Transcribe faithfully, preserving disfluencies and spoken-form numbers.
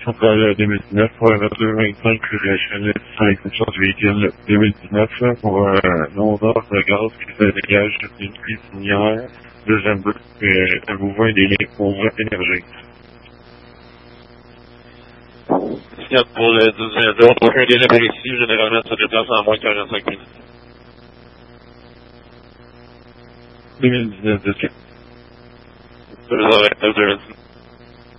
centrale deux mille dix-neuf pour un deux vingt-cinq régional sans exception du véhicule deux mille dix-neuf pour un non-ordre de gaz qui se dégage d'une cuisinière, deuxième but, et un mouvement des lignes pour énergie. Pour le deuxième jour, aucun délai par ici, généralement ça déplace en moins de quarante-cinq minutes. deux mille dix-neuf, deux deux vingt-neuf, deux vingt-dix-neuf.